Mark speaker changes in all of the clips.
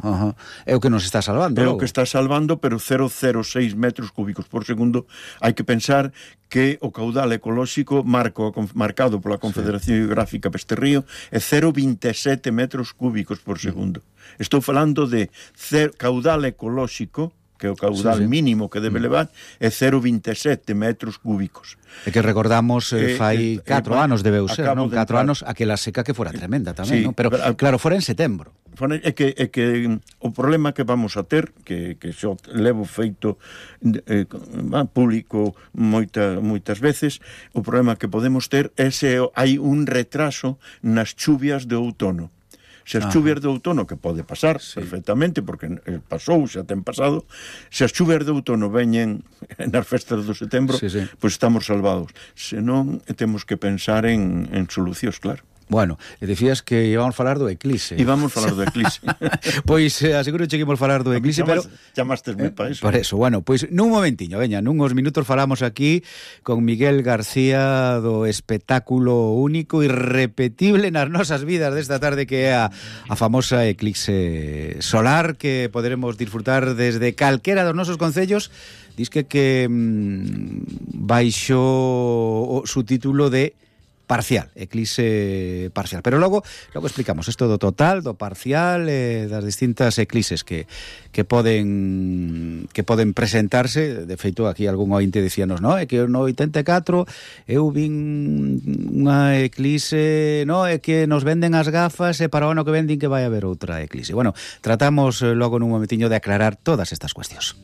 Speaker 1: É o que nos está salvando.
Speaker 2: É o que está salvando, pero 0,06 metros cúbicos por segundo. Hai que pensar que o caudal ecolóxico marcado pola Confederación Hidrográfica Pesterrío é 0,27 metros cúbicos por segundo. Estou falando de caudal ecolóxico, que é o caudal mínimo que debe levar, é 0,27 metros cúbicos.
Speaker 1: É que recordamos, fai 4 anos debeu ser, non? 4 anos, aquela seca que fora tremenda tamén, non? Pero, claro, fora en setembro.
Speaker 2: É que o problema que vamos a ter, que xo levo feito público moitas veces, o problema que podemos ter é se hai un retraso nas chuvias de outono. Se as chuvias de outono, que pode pasar perfectamente, porque pasou, xa ten pasado, se as chuvias de outono veñen nas festas do setembro, pois estamos salvados. Se non, temos que pensar en solucións, claro.
Speaker 1: Bueno, decías que íbamos a falar do eclipse.
Speaker 2: Íbamos a falar do eclipse.
Speaker 1: Pois aseguro que íbamos a falar do eclipse, pero...
Speaker 2: Chamastesme para eso.
Speaker 1: Por eso, bueno, pois nun momentiño, veña, nunhos minutos falamos aquí con Miguel García do espectáculo único e repetible nas nosas vidas desta tarde, que é a famosa eclipse solar, que poderemos disfrutar desde calquera dos nosos concellos. Diz que baixo o subtítulo de parcial, eclipse parcial. Pero logo explicamos isto do total, do parcial, das distintas eclipses que poden presentarse. De feito, aquí algún ointe dicíanos, no, é que no 84 eu vin unha eclipse, no, é que nos venden as gafas e para o ano que vendin que vai haber outra eclipse. Bueno, tratamos logo nun momentiño de aclarar todas estas cuestións.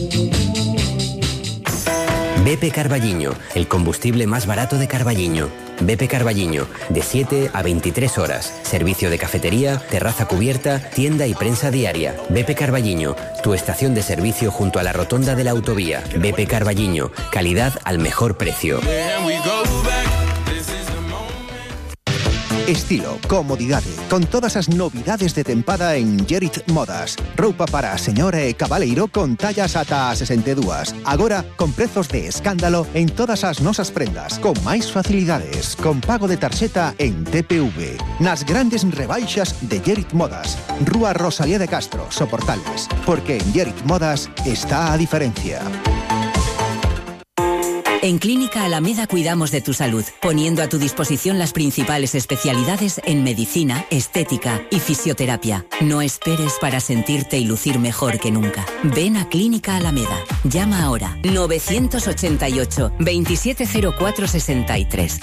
Speaker 3: BP Carballiño, el combustible más barato de Carballiño. BP Carballiño, de 7 a 23 horas. Servicio de cafetería, terraza cubierta, tienda y prensa diaria. BP Carballiño, tu estación de servicio junto a la rotonda de la autovía. BP Carballiño, calidad al mejor precio.
Speaker 4: Estilo, comodidade, con todas as novidades de tempada en Gerit Modas. Roupa para a señora e cabaleiro con tallas ata a 62. Agora, con prezos de escándalo en todas as nosas prendas, con máis facilidades, con pago de tarxeta en TPV. Nas grandes rebaixas de Gerit Modas. Rúa Rosalía de Castro, Soportales. Porque en Gerit Modas está a diferencia.
Speaker 5: En Clínica Alameda cuidamos de tu salud, poniendo a tu disposición las principales especialidades en medicina, estética y fisioterapia. No esperes para sentirte y lucir mejor que nunca. Ven a Clínica Alameda. Llama ahora 988 270463.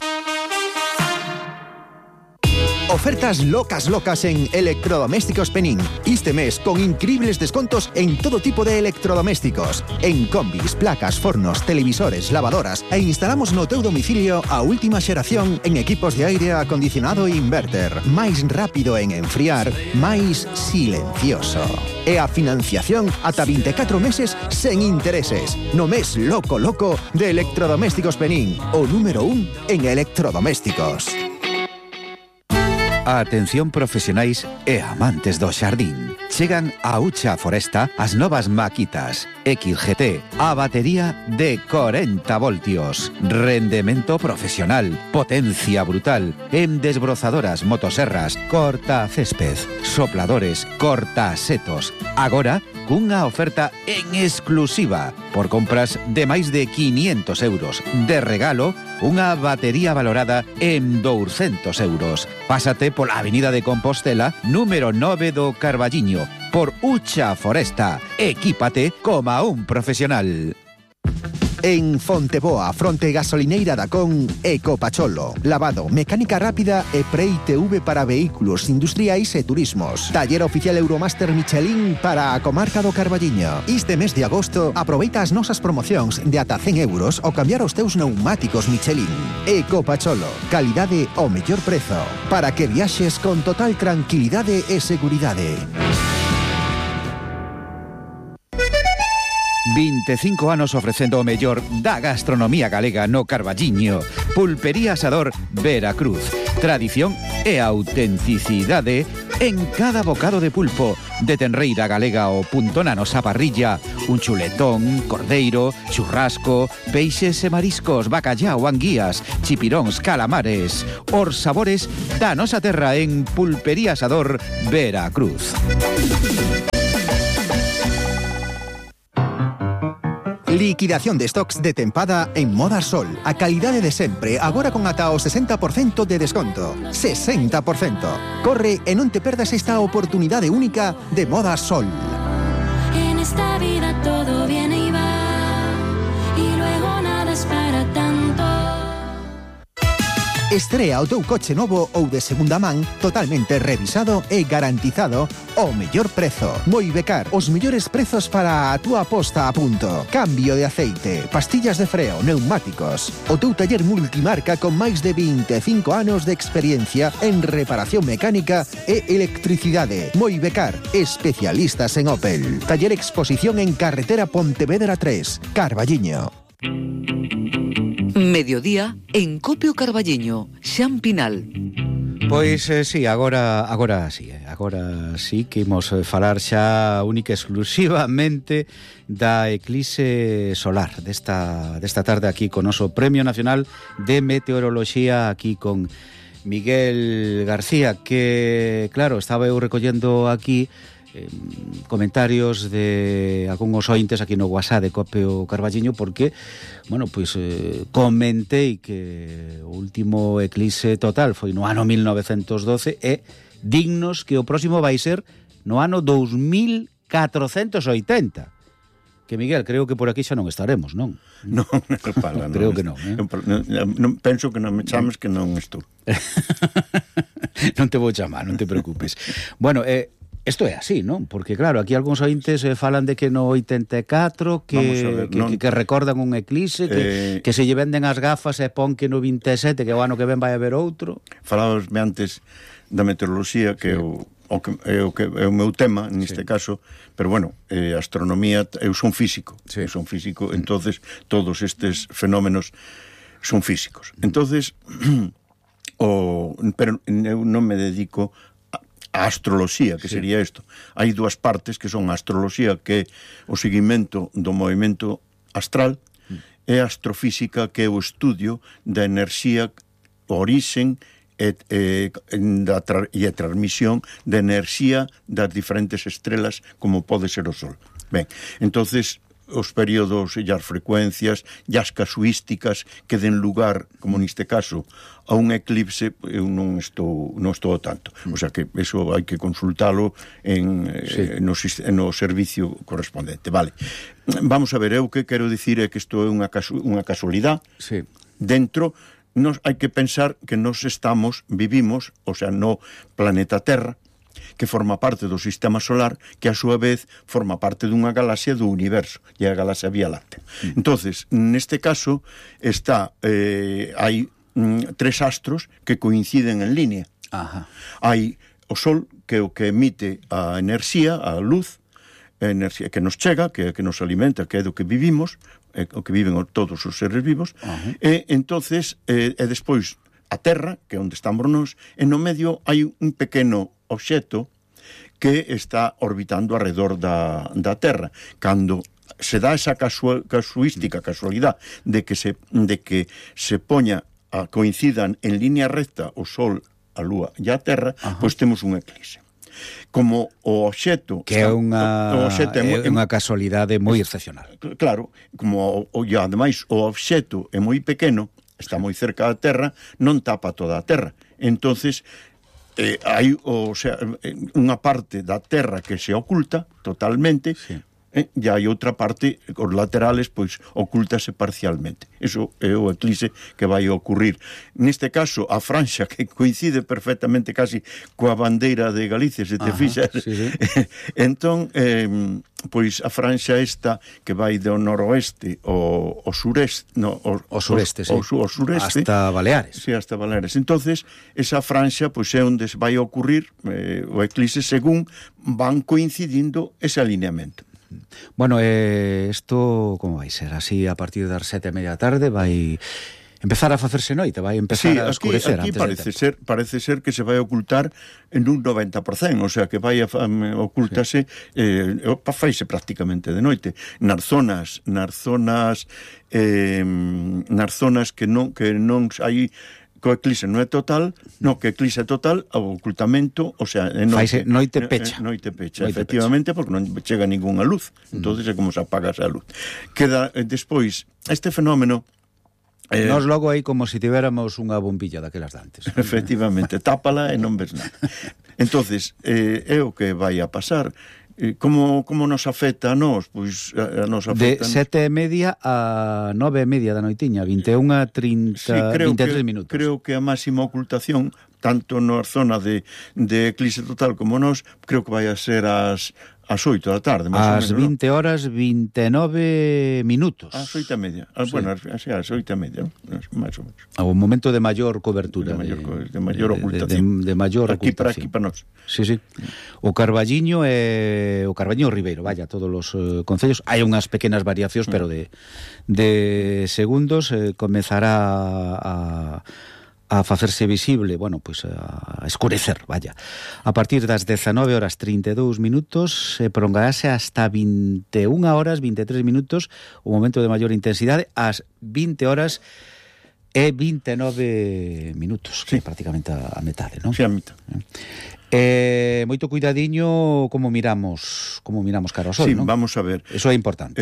Speaker 4: Ofertas locas en Electrodomésticos Penín. Este mes con increíbles descontos en todo tipo de electrodomésticos. En combis, placas, fornos, televisores, lavadoras. E instalamos no teu domicilio a última xeración en equipos de aire acondicionado e inverter. Máis rápido en enfriar, máis silencioso. E a financiación ata 24 meses sen intereses. No mes loco de Electrodomésticos Penín. O número 1 en electrodomésticos.
Speaker 1: Atención profesionais e amantes do xardín. Chegan a Ucha Foresta as novas maquitas XGT, a batería de 40 voltios, rendemento profesional, potencia brutal, en desbrozadoras, motoserras, corta césped, sopladores, corta setos. Agora, cunha oferta en exclusiva, por compras de máis de 500 euros. De regalo, unha batería valorada en 200 euros. Pásate pola Avenida de Compostela, número 9 do Carballiño, por Ucha Foresta. Equípate como un profesional.
Speaker 4: En Fonteboa, fronte gasolineira da Con, Ecopacholo. Lavado, mecánica rápida e pre-ITV para vehículos industriais e turismos. Taller oficial Euromaster Michelin para a comarca do Carballiño. Este mes de agosto, aproveita as nosas promocións de ata 100 euros ao cambiar os teus neumáticos Michelin. Ecopacholo, calidade ao mellor prezo, para que viaxes con total tranquilidade e seguridade.
Speaker 1: 25 anos ofrecendo o mellor da gastronomía galega no Carballiño. Pulpería Asador Veracruz. Tradición e autenticidade en cada bocado de pulpo. De tenreira galega ao punto na nosa parrilla. Un chuletón, cordeiro, churrasco, peixes e mariscos, bacallao, anguías, chipiróns, calamares. Os sabores da nosa terra en Pulpería Asador Veracruz.
Speaker 4: Liquidación de stocks de tempada en Moda Sol. A calidade de sempre, agora con ata o 60% de desconto. 60%. Corre e non te perdas esta oportunidade única de Moda Sol.
Speaker 6: En esta vida todo viene y va, y luego nada es para tanto.
Speaker 4: Estrea o teu coche novo ou de segunda man, totalmente revisado e garantizado ao mellor prezo. Moibecar, os mellores prezos para a túa posta a punto. Cambio de aceite, pastillas de freo, neumáticos. O teu taller multimarca con máis de 25 anos de experiencia en reparación mecánica e electricidade. Moibecar, especialistas en Opel. Taller Exposición en Carretera Pontevedra 3, Carballiño.
Speaker 7: Mediodía en Copio Carballiño, Xan Pinal.
Speaker 1: Pois sí, agora sí que imos falar xa única e exclusivamente da eclipse solar desta tarde aquí con noso Premio Nacional de Meteoroloxía, aquí con Miguel García, que claro, estaba eu recollendo aquí comentarios de algúns ointes aquí no WhatsApp de Copio Carballiño, porque, bueno, pois comentei que o último eclipse total foi no ano 1912 e dignos que o próximo vai ser no ano 2480. Que, Miguel, creo que por aquí xa non estaremos, non?
Speaker 2: Non, pala, non.
Speaker 1: Creo que non,
Speaker 2: non. Penso que non me chames que non estou.
Speaker 1: Non te vou chamar, non te preocupes. Bueno, isto é así, non? Porque, claro, aquí algúns ointes falan de que no 84 que recordan un eclipse, que se lle venden as gafas e pon que no 27, que o ano que ven vai haber outro.
Speaker 2: Falábasme antes da meteoroloxía, que é o meu tema, neste caso, pero bueno, astronomía, eu son físico, entonces todos estes fenómenos son físicos. Entonces, pero eu non me dedico a astroloxía, que sería isto. Hai dúas partes que son a astroloxía, que é o seguimento do movimento astral, e a astrofísica, que é o estudio da enerxía, o orixen e a transmisión de enerxía das diferentes estrelas, como pode ser o Sol. Ben, entonces os períodos e as frecuencias e as casuísticas que den lugar, como neste caso, a un eclipse, eu non estou tanto. O sea que eso hai que consultalo no servicio correspondente. Vale. Vamos a ver, eu que quero dicir é que isto é unha casualidade.
Speaker 1: Sí.
Speaker 2: Dentro, hai que pensar que nós vivimos, o sea, no planeta Terra, que forma parte do sistema solar, que a súa vez forma parte dunha galaxia do universo, e a galaxia Vía Láctea. Entonces, neste caso, hai tres astros que coinciden en línea. Hai o Sol, que é o que emite a enerxía, a luz, a enerxía que nos chega, que nos alimenta, que é do que vivimos, o que viven todos os seres vivos, e entonces, despois, a Terra, que é onde estamos nós, e no medio hai un pequeno obxecto que está orbitando alrededor da Terra. Cando se dá esa casualidade de que se poña coincidan en línea recta o Sol, a Lúa e a Terra, pois temos un eclipse. Como o obxecto
Speaker 1: que é unha casualidade moi excepcional.
Speaker 2: Claro, como ademais o obxecto é moi pequeno, está moi cerca da Terra, non tapa toda a Terra. Entonces hai unha parte da Terra que se oculta totalmente, e hai outra parte, os laterales, pois ocultase parcialmente. Eso é o eclipse que vai ocurrir. Neste caso, a franxa, que coincide perfectamente casi coa bandeira de Galicia, se te fixas. Entón, pois a franxa esta que vai do noroeste ao sureste,
Speaker 1: hasta Baleares.
Speaker 2: Sí, hasta Baleares. Entonces, esa franxa pois é onde vai ocurrir o eclipse según van coincidindo ese alineamento.
Speaker 1: Bueno, isto como vai ser? Así a partir das 7:30 da tarde vai empezar a facerse noite, vai empezar a escurecer.
Speaker 2: Aquí parece ser que se vai ocultar en un 90%, o sea, que vai a ocultarse, faise prácticamente de noite. Nas zonas que non hai, co eclipse non é total, que eclipse é total, o ocultamento, o sea,
Speaker 1: faise noite pecha.
Speaker 2: Noite pecha, efectivamente, porque non chega ningunha luz, entonces é como se apaga esa luz. Queda, despois, este fenómeno...
Speaker 1: Nos logo aí como se tivéramos unha bombilla daquelas dantes.
Speaker 2: Efectivamente, tápala e non ves nada. Entonces, é o que vai a pasar. Como nos afecta a nós? Pois a nos afecta...
Speaker 1: De 7:30 a 9:30 da noitiña, 21 a 30, sí, 23 minutos.
Speaker 2: Creo que a máxima ocultación, tanto na zona de eclipse total como nós, creo que vai a ser as 8 da tarde, máis
Speaker 1: ou
Speaker 2: menos,
Speaker 1: 20 horas 29 minutos.
Speaker 2: As 8:30. Bueno, as 8:30, máis ou menos.
Speaker 1: O momento de maior cobertura.
Speaker 2: De maior ocultación.
Speaker 1: De maior ocultación.
Speaker 2: Aquí para nós.
Speaker 1: Sí. O Carballiño e o Carballiño Ribeiro, vaya, todos os concellos. Hai unhas pequenas variacións, pero de segundos comezará a facerse visible, bueno, pois a escurecer, vaya. A partir das 19 horas 32 minutos se prolongarase hasta 21 horas 23 minutos o momento de maior intensidade, ás 20 horas e 29 minutos, que é prácticamente a metade, non?
Speaker 2: Sí, a mitad.
Speaker 1: Moito cuidadiño como miramos cara ao sol,
Speaker 2: sí,
Speaker 1: non?
Speaker 2: Vamos a ver.
Speaker 1: Eso é importante.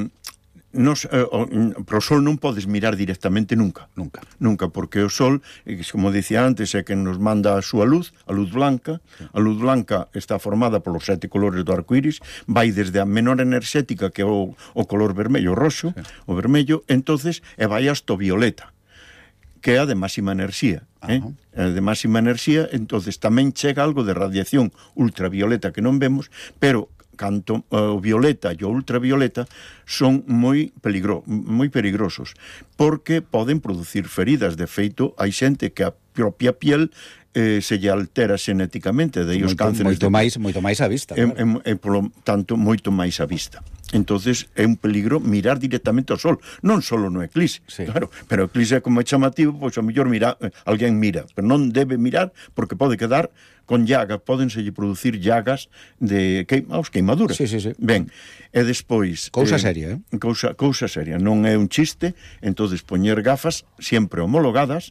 Speaker 2: Pro sol non podes mirar directamente nunca, porque o sol, como dicía antes, é que nos manda a súa luz, a luz blanca. A luz blanca está formada polos 7 colores do arcoíris, vai desde a menor enerxética, que é o color vermello, o roxo, o vermello, entonces, e vai hasta o violeta, que é a de máxima enerxía. De máxima enerxía, entonces tamén chega algo de radiación ultravioleta que non vemos, pero canto o violeta e o ultravioleta son moi perigrosos, porque poden producir feridas. De feito, hai xente que a propia piel se lle altera xenéticamente, de aí os cánceres
Speaker 1: moito máis á vista,
Speaker 2: claro. Polo tanto, moito máis á vista. Entonces é un peligro mirar directamente ao sol, non só no eclipse, sí. Claro, pero o eclipse é como é chamativo, pois a mellor alguén mira, pero non debe mirar porque pode quedar con llagas, pódenselle producir llagas de queimaduras.
Speaker 1: Sí.
Speaker 2: Ben, e despois...
Speaker 1: Cousa seria,
Speaker 2: Cousa seria, non é un chiste, entonces poñer gafas sempre homologadas,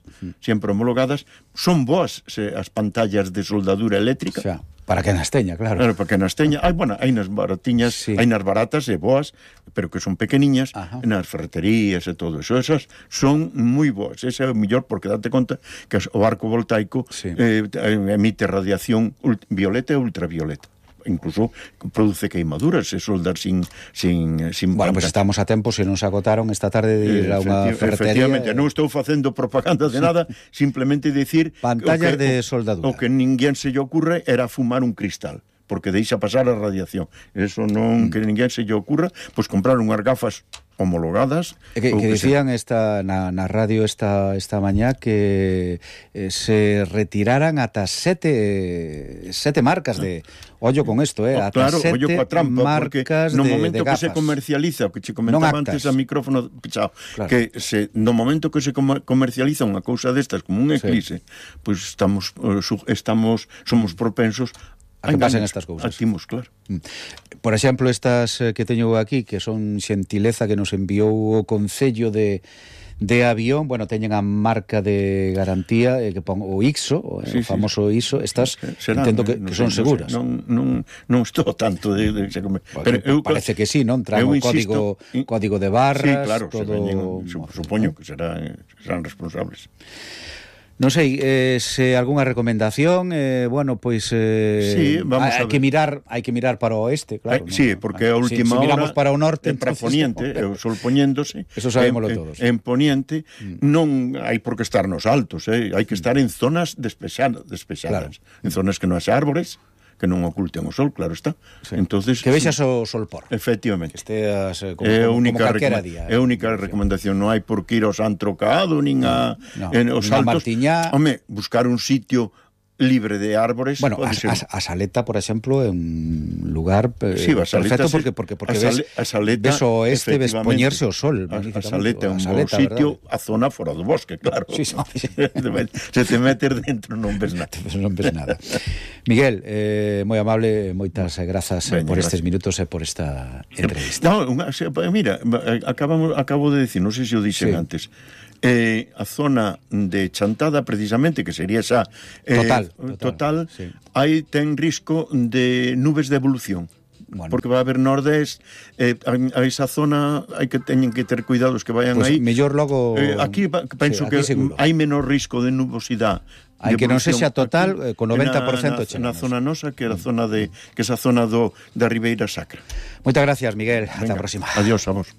Speaker 2: son boas as pantallas de soldadura eléctrica.
Speaker 1: O sea, para que nas teña, claro.
Speaker 2: Claro, para que nas teña. Hai nas baratiñas, sí. Hai nas baratas e boas, pero que son pequeniñas, nas ferreterías e todo eso. Esas son moi boas. Ese é o mellor porque date conta que o arco voltaico emite radiación violeta e ultravioleta. Incluso produce queimaduras, se soldar sin
Speaker 1: bueno, pues estamos a tempo, se non se agotaron esta tarde de ir a unha ferretería.
Speaker 2: Efectivamente, non estou facendo propaganda de nada, simplemente dicir
Speaker 1: pantallas de soldadura.
Speaker 2: O que ninguén se lle ocurre era fumar un cristal, porque deixa pasar a radiación. Eso non, que ninguén se lle ocurra, pois comprar unhas gafas homologadas.
Speaker 1: Que dicían na radio esta mañá que se retiraran ata 7 marcas de... Ollo con isto, ata
Speaker 2: claro,
Speaker 1: 7
Speaker 2: ollo coa trampa,
Speaker 1: marcas
Speaker 2: no momento
Speaker 1: de
Speaker 2: que se comercializa, o que che comentaba antes a micrófono pechado, claro. Que no momento que se comercializa unha cousa destas como un eclipse, pois somos propensos
Speaker 1: a que pasen estas cousas.
Speaker 2: Actimos, claro.
Speaker 1: Por exemplo, estas que teño aquí, que son xentileza que nos enviou o Concello de Avión, bueno, teñen a marca de garantía que pon o ISO, o famoso ISO, estas entendo que son seguras.
Speaker 2: Non estou tanto de
Speaker 1: pero parece que sí, non? Traen o código de barras,
Speaker 2: claro,
Speaker 1: todo...
Speaker 2: supoño que serán responsables.
Speaker 1: Non sei, se algunha recomendación, bueno, pois hai que mirar para o oeste, claro.
Speaker 2: Sí, porque a última hora
Speaker 1: miramos para o norte,
Speaker 2: para poniente, o sol poñéndose.
Speaker 1: Eso sabémoslo todos.
Speaker 2: En poniente non hai por que estar nos altos, hai que estar en zonas despexadas, claro. En zonas que non haxa árbores, que non oculten o sol, claro está.
Speaker 1: Sí.
Speaker 2: Entonces,
Speaker 1: que vexas o sol por.
Speaker 2: Efectivamente.
Speaker 1: Que esteas como calquera día.
Speaker 2: É a única recomendación, non hai por que ir ao San Trocado, nin aos altos.
Speaker 1: Martiñá.
Speaker 2: Home, buscar un sitio libre de árbores.
Speaker 1: Bueno, a Saleta, por exemplo, é un lugar perfecto porque ves o oeste, ves poñerse o sol.
Speaker 2: A Saleta é un bo sitio, a zona fora do bosque, claro.
Speaker 1: Sí.
Speaker 2: Se te metes dentro non ves nada.
Speaker 1: Non ves nada. Miguel, moi amable, moitas grazas por estes minutos e por esta entrevista.
Speaker 2: Mira, acabo de decir, non sei se o dixen antes, a zona de Chantada, precisamente, que sería esa total
Speaker 1: sí.
Speaker 2: aí ten risco de nubes de evolución. Bueno. Porque va a haber nordés, a esa zona teñen que ter cuidado os que vayan
Speaker 1: pues
Speaker 2: aí.
Speaker 1: Mellor logo
Speaker 2: aquí penso que hai menor risco de nubosidade.
Speaker 1: Hai que non sexa total con 90%
Speaker 2: na zona nosa, que é a zona que esa zona da Ribeira Sacra.
Speaker 1: Moitas gracias, Miguel. Ata a próxima.
Speaker 2: Adiós a vos.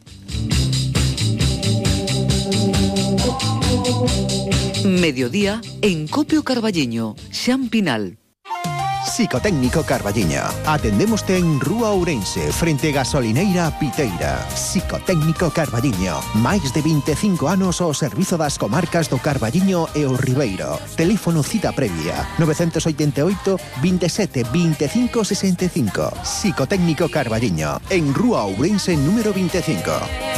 Speaker 7: Mediodía en Copio Carballiño, Xan Pinal.
Speaker 4: Psicotécnico Carballiño. Atendémoste en Rúa Ourense, frente Gasolineira Piteira. Psicotécnico Carballiño. Máis de 25 anos ao servizo das comarcas do Carballiño e o Ribeiro. Teléfono cita previa 988 27 25 65. Psicotécnico Carballiño. En Rúa Ourense número 25.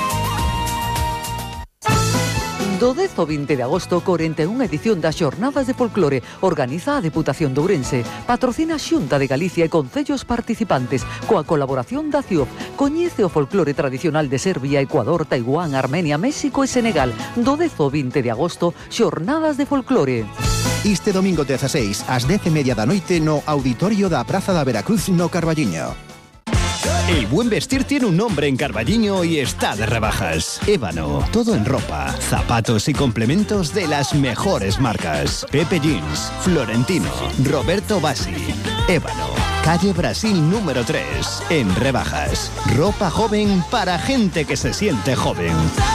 Speaker 7: Do 10 ao 20 de agosto, 41 edición das Xornadas de Folclore. Organiza a Deputación de Ourense. Patrocina a Xunta de Galicia e concellos participantes. Coa colaboración da CIOF. Coñece o folclore tradicional de Serbia, Ecuador, Taiwán, Armenia, México e Senegal. Do 10 ao 20 de agosto, Xornadas de Folclore.
Speaker 4: Este domingo 16, ás 10:30 da noite, no auditorio da Praza da Veracruz, no Carballiño.
Speaker 8: El buen vestir tiene un nombre en Carballiño y está de rebajas. Ébano, todo en ropa, zapatos y complementos de las mejores marcas. Pepe Jeans, Florentino, Roberto Bassi. Ébano, calle Brasil número 3, en rebajas. Ropa joven para gente que se siente joven.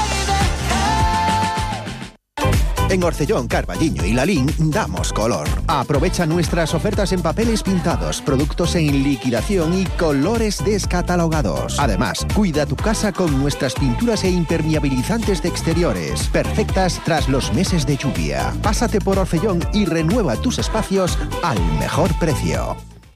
Speaker 4: En Orcellón, Carballiño y Lalín damos color. Aprovecha nuestras ofertas en papeles pintados, productos en liquidación y colores descatalogados. Además, cuida tu casa con nuestras pinturas e impermeabilizantes de exteriores, perfectas tras los meses de lluvia. Pásate por Orcellón y renueva tus espacios al mejor precio.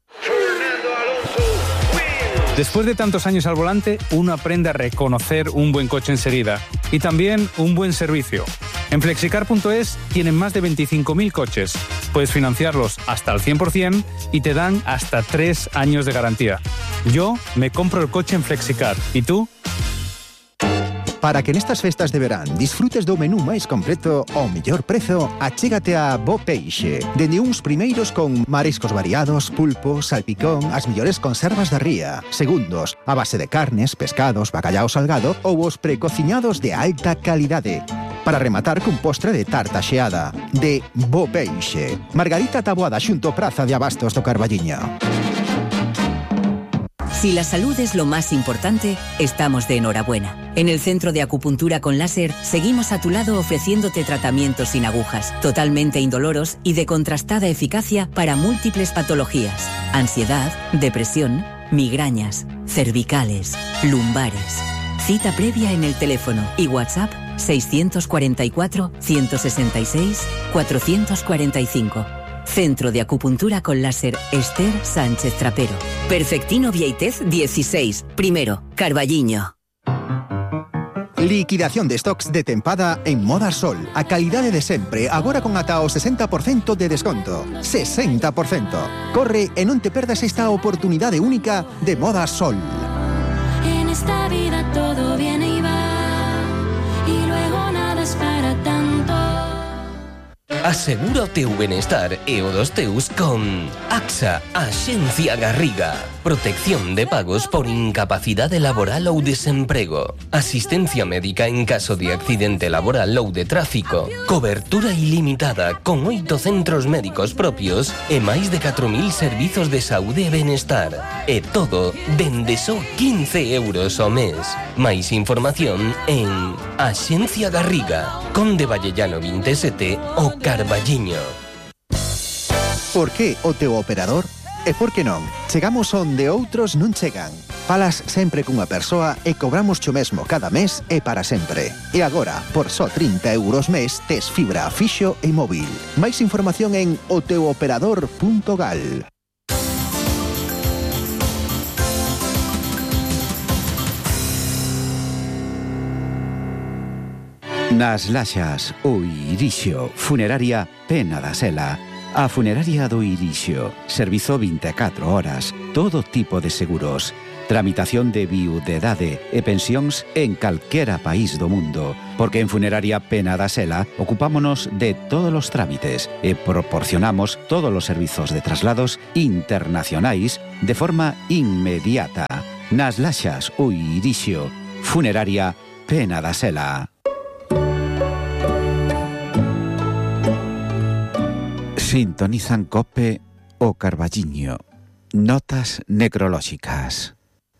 Speaker 9: Después de tantos años al volante, uno aprende a reconocer un buen coche enseguida y también un buen servicio. En Flexicar.es tienen más de 25.000 coches. Puedes financiarlos hasta el 100% y te dan hasta 3 años de garantía. Yo me compro el coche en Flexicar. ¿Y tú?
Speaker 4: Para que nestas festas de verán disfrutes do menú máis completo ao mellor prezo, achégate a Bo Peixe. Dende uns primeiros con mariscos variados, pulpo, salpicón, as mellores conservas da ría. Segundos, a base de carnes, pescados, bacallao salgado ou os precociñados de alta calidade. Para rematar cun postre de tarta xeada. De Bo Peixe. Margarita Taboada xunto Praza de Abastos do Carballiño.
Speaker 5: Si la salud es lo más importante, estamos de enhorabuena. En el Centro de Acupuntura con Láser seguimos a tu lado ofreciéndote tratamientos sin agujas, totalmente indoloros y de contrastada eficacia para múltiples patologías: ansiedad, depresión, migrañas, cervicales, lumbares. Cita previa en el teléfono y WhatsApp 644 166 445. Centro de Acupuntura con Láser Esther Sánchez Trapero. Perfectino Vieitez 16, primero, Carballiño.
Speaker 4: Liquidación de stocks de tempada en Moda Sol. A calidade de sempre, agora con ata o 60% de desconto. 60%. Corre e non te perdas esta oportunidade única de Moda Sol.
Speaker 6: En esta vida todo viene y va, y luego nada es para tanto.
Speaker 10: Asegura o teu benestar e o dos teus con AXA, Axencia Garriga. Protección de pagos por incapacidade laboral ou desemprego. Asistencia médica en caso de accidente laboral ou de tráfico. Cobertura ilimitada con 8 centros médicos propios e máis de 4.000 servizos de saúde e benestar. E todo dende só 15 euros ao mes. Máis información en Axencia Garriga, Conde Vallellano 27 o Carballiño.
Speaker 4: Por que o teu operador? E por que non? Chegamos onde outros non chegan. Falas sempre cunha persoa e cobramos cho mesmo cada mes e para sempre. E agora, por só 30 euros mes, tes fibra fixo e móvil. Máis información en oteuoperador.gal.
Speaker 1: Nas Laxas, o Irixo, Funeraria Pena da Sela. A Funeraria do Irixio, servizo 24 horas, todo tipo de seguros, tramitación de viudedade e pensións en calquera país do mundo, porque en Funeraria Pena da Sela ocupámonos de todos os trámites e proporcionamos todos os servizos de traslados internacionais de forma inmediata. Nas Laxas, o Irixio, Funeraria Pena da Sela. Sintonizan COPE o Carballiño. Notas necrolóxicas.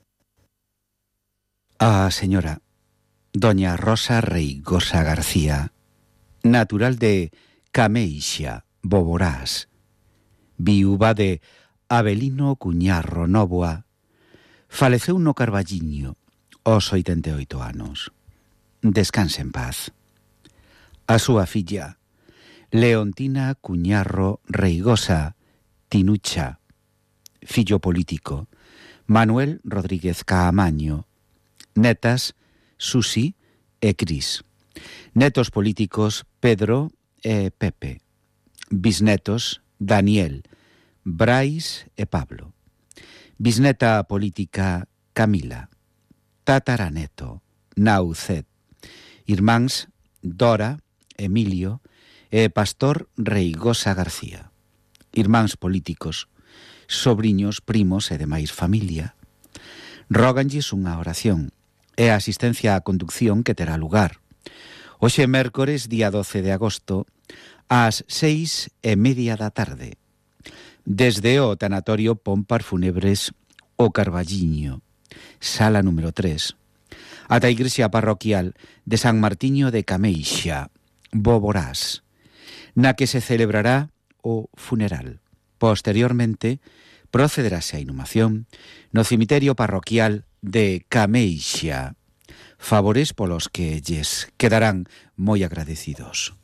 Speaker 1: A señora doña Rosa Reigosa García, natural de Cameixa, Boborás, viúva de Avelino Cuñarro Nóvoa, faleceu no Carballiño aos 88 anos. Descanse en paz. A súa filla Leontina Cuñarro Reigosa Tinucha, fillo político Manuel Rodríguez Caamaño, netas Susi e Cris, netos políticos Pedro e Pepe, bisnetos Daniel, Brais e Pablo, bisneta política Camila, tataraneto Naucet, irmáns Dora, Emilio e Pastor Reigosa García, irmáns políticos, sobriños, primos e demais familia. Róganlles unha oración e a asistencia á conducción que terá lugar hoxe mércores, día 12 de agosto, ás 6:30 da tarde, desde o tanatorio Pompar Funebres o Carballiño, sala número 3, ata a igrexa parroquial de San Martiño de Cameixa, Boborás, na que se celebrará o funeral. Posteriormente, procederase a inhumación no cemiterio parroquial de Cameixa, favores polos que lles quedarán moi agradecidos.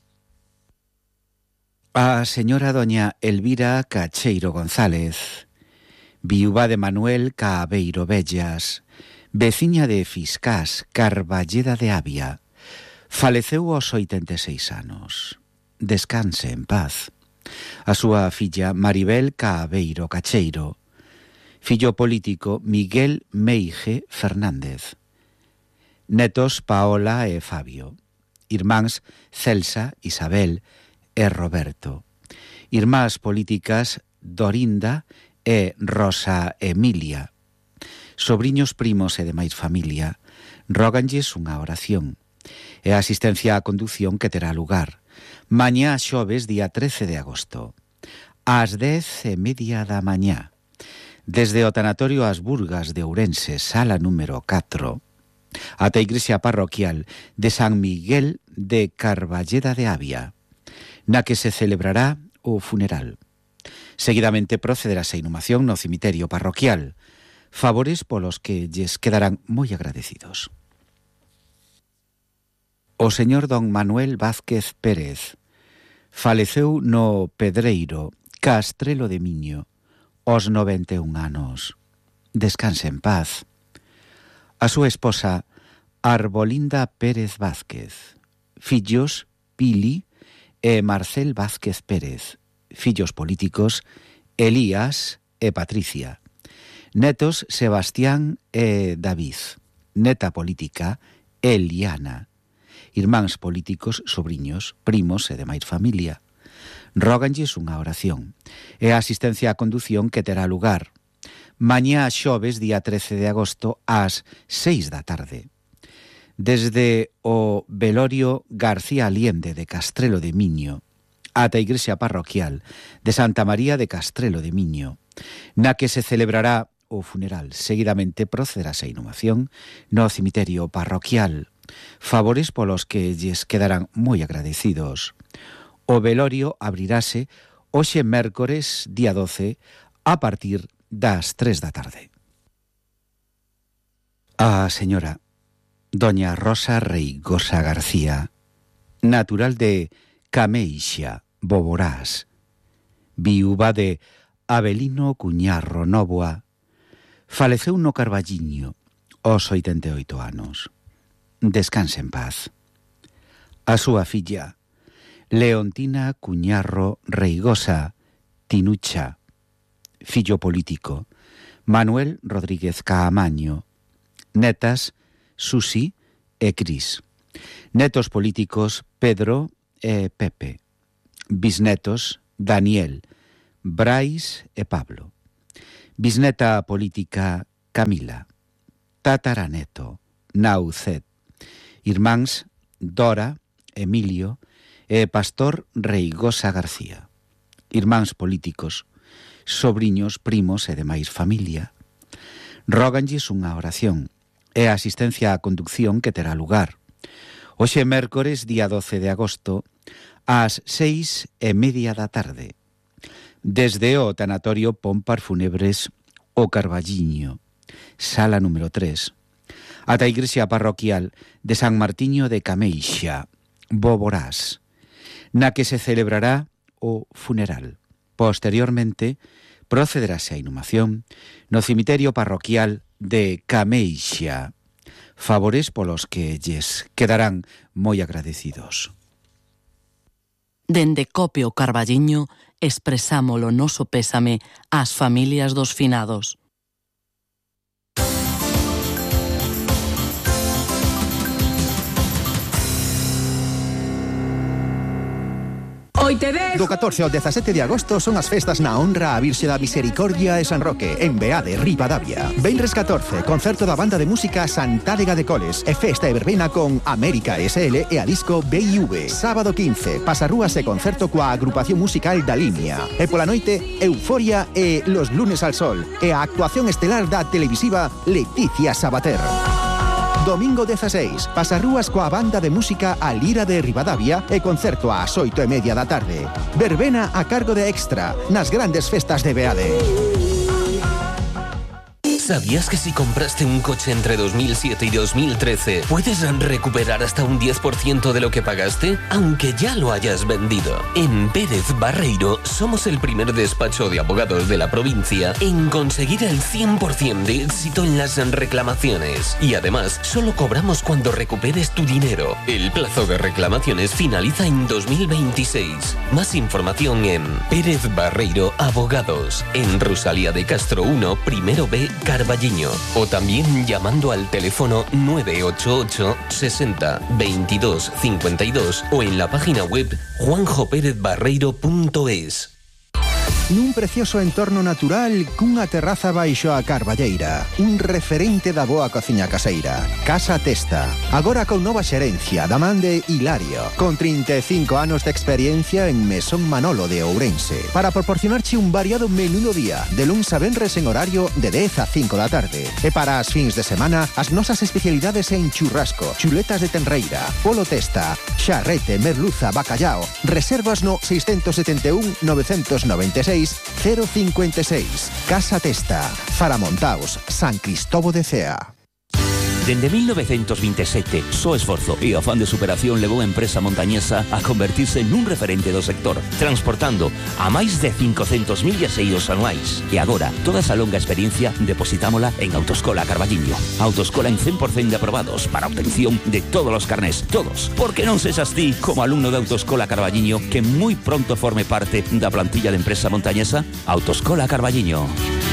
Speaker 1: A señora doña Elvira Cacheiro González, viúva de Manuel Cabeiro Bellas, veciña de Fiscás, Carballeda de Avia, faleceu aos 86 anos. Descanse en paz. A súa filla Maribel Cabeiro Cacheiro, fillo político Miguel Meige Fernández, netos Paola e Fabio, irmáns Celsa, Isabel e Roberto, irmás políticas Dorinda e Rosa Emilia, sobriños, primos e demais familia. Róganlles unha oración e a asistencia á condución que terá lugar mañá xoves, día 13 de agosto, ás 10:30 da mañá, desde o tanatorio As Burgas de Ourense, sala número 4, ata a igrexa parroquial de San Miguel de Carballeda de Avia, na que se celebrará o funeral. Seguidamente procederase a inhumación no cemiterio parroquial, favores polos que lles quedarán moi agradecidos. O señor don Manuel Vázquez Pérez faleceu no Pedreiro, Castrelo de Miño, aos 91 anos. Descanse en paz. A súa esposa Arbolinda Pérez Vázquez, fillos Pili e Marcel Vázquez Pérez, fillos políticos Elías e Patricia, netos Sebastián e David, neta política Eliana, irmáns políticos, sobriños, primos e demais familia. Róganlles unha oración e a asistencia á condución que terá lugar mañá xoves, día 13 de agosto, ás 6 da tarde, desde o velorio García Aliende de Castrelo de Miño ata a igrexa parroquial de Santa María de Castrelo de Miño, na que se celebrará o funeral. Seguidamente procederase a inhumación no cemiterio parroquial, favores polos que lles quedarán moi agradecidos. O velorio abrirase hoxe mércores, día 12, a partir das 3 da tarde. A señora doña Rosa Reigosa García, natural de Cameixa, Boborás, viúva de Avelino Cuñarro Nóvoa, faleceu no Carballiño aos 88 anos. Descanse en paz. A súa filla Leontina Cuñarro Reigosa, Tinucha. Fillo político, Manuel Rodríguez Caamaño. Netas, Susi e Cris. Netos políticos, Pedro e Pepe. Bisnetos, Daniel, Brais e Pablo. Bisneta política, Camila. Tataraneto, Naucet. Irmáns, Dora, Emilio e Pastor Reigosa García. Irmáns políticos, sobriños, primos e demais familia. Róganlles unha oración e a asistencia á conducción que terá lugar hoxe mércores, día 12 de agosto, ás 6:30 da tarde, desde o tanatorio Pompar Funebres O Carballiño, sala número 3, ata a igrexa parroquial de San Martiño de Cameixa, Boborás, na que se celebrará o funeral. Posteriormente, procederase a inhumación no cemiterio parroquial de Cameixa. Favores polos que lles quedarán moi agradecidos.
Speaker 11: Dende Cope o Carballiño expresamos o noso pésame ás familias dos finados.
Speaker 4: Do 14 ao 17 de agosto son as festas na honra a Virxe da Misericordia e San Roque, en Beade, Ribadavia. Venres 14, concerto da banda de música Santádega de Coles e festa e verbena con América SL e a disco B&V. Sábado 15, pasarrúas e concerto coa agrupación musical da Línea. E pola noite, Euforia e Los Lunes al Sol e a actuación estelar da televisiva Leticia Sabater. Domingo 16, pasarrúas coa banda de música A Lira de Ribadavia e concerto ás 8:30 da tarde. Verbena a cargo de Extra, nas grandes festas de Beade.
Speaker 10: ¿Sabías que si compraste un coche entre 2007 y 2013 puedes recuperar hasta un 10% de lo que pagaste, aunque ya lo hayas vendido? En Pérez Barreiro somos el primer despacho de abogados de la provincia en conseguir el 100% de éxito en las reclamaciones. Y además, solo cobramos cuando recuperes tu dinero. El plazo de reclamaciones finaliza en 2026. Más información en Pérez Barreiro Abogados, en Rosalía de Castro 1, primero B, Carballiño, o también llamando al teléfono 988 60 22 52 o en la página web juanjoperezbarreiro.es.
Speaker 4: Nun precioso entorno natural cunha terraza baixo a Carballeira, un referente da boa cociña caseira. Casa Testa, agora con nova xerencia da man de Hilario, con 35 anos de experiencia en Mesón Manolo de Ourense, para proporcionarche un variado menú do día, de luns a venres en horario de 10 a 5 da tarde. E para as fins de semana, as nosas especialidades en churrasco, chuletas de tenreira, polo testa, xarrete, merluza, bacallao. Reservas no 671 996 056. Casa Testa, Faramontaos, San Cristóbal de Cea.
Speaker 12: Dende 1927, só esforzo e afán de superación levou a empresa montañesa a convertirse nun referente do sector, transportando a máis de 500.000 viaxeiros anuais. E agora, toda esa longa experiencia depositámola en Autoescola Carballiño. Autoescola en 100% de aprobados para obtención de todos os carnés, todos. Porque non sexas ti, como alumno de Autoescola Carballiño, que moi pronto forme parte da plantilla de empresa montañesa. Autoescola Carballiño.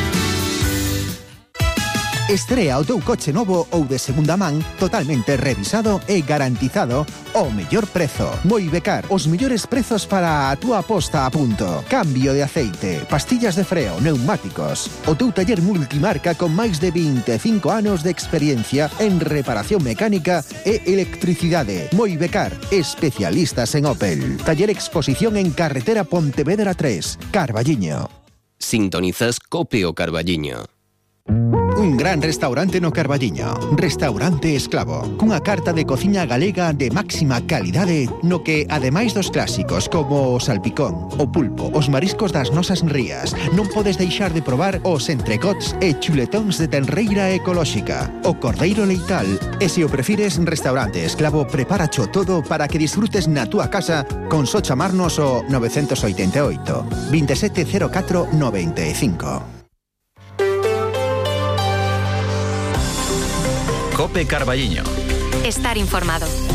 Speaker 4: Estrea o teu coche novo ou de segunda man, totalmente revisado e garantizado ao mellor prezo. Moibecar, os mellores prezos para a túa posta a punto. Cambio de aceite, pastillas de freo, neumáticos. O teu taller multimarca con máis de 25 anos de experiencia en reparación mecánica e electricidade. Moibecar, especialistas en Opel. Taller Exposición en Carretera Pontevedra 3, Carballiño.
Speaker 10: Sintonizas Cope o Carballiño.
Speaker 4: Un gran restaurante no Carballiño, Restaurante Esclavo, cunha carta de cociña galega de máxima calidade no que, ademais dos clásicos como o salpicón, o pulpo, os mariscos das nosas rías, non podes deixar de probar os entrecots e chuletóns de tenreira ecolóxica, o cordeiro leital, e se o prefires, Restaurante Esclavo preparacho todo para que disfrutes na túa casa con só chamarnos o 988 2704 95.
Speaker 13: Cope Carballiño.
Speaker 14: Estar informado.